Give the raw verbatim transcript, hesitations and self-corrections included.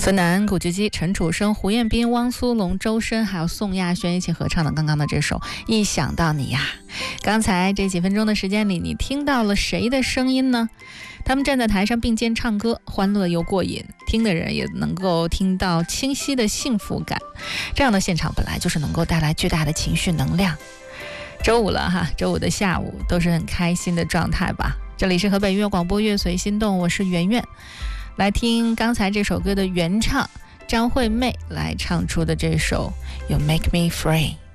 孙楠、古巨基、陈楚生、胡彦斌、汪苏泷、周深还有宋亚轩一起合唱的刚刚的这首《一想到你》呀。刚才这几分钟的时间里，你听到了谁的声音呢？他们站在台上并肩唱歌，欢乐又过瘾，听的人也能够听到清晰的幸福感。这样的现场本来就是能够带来巨大的情绪能量。周五了哈，周五的下午都是很开心的状态吧。这里是河北音乐广播乐随心动，我是圆圆。来听刚才这首歌的原唱，张惠妹来唱出的这首 You Make Me Free。